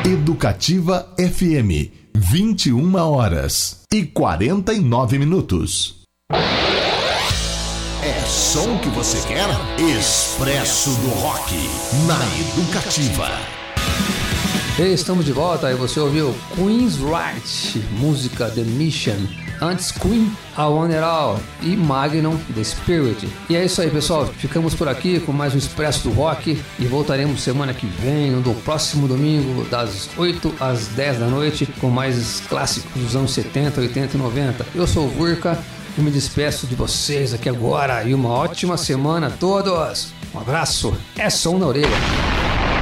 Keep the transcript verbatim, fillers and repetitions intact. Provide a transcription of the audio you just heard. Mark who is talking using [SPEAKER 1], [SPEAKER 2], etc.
[SPEAKER 1] Educativa F M, vinte e uma horas e quarenta e nove minutos. É som que você quer? Expresso do Rock, na Educativa.
[SPEAKER 2] E estamos de volta, e você ouviu Queen's Right, música The Mission. Antes Queen, I Want It All e Magnum, The Spirit. E é isso aí, pessoal, ficamos por aqui com mais um Expresso do Rock e voltaremos semana que vem, no próximo domingo, das oito às dez da noite, com mais clássicos dos anos setenta, oitenta e noventa. Eu sou o Vurka e me despeço de vocês aqui agora, e uma ótima semana a todos. Um abraço, é som na orelha.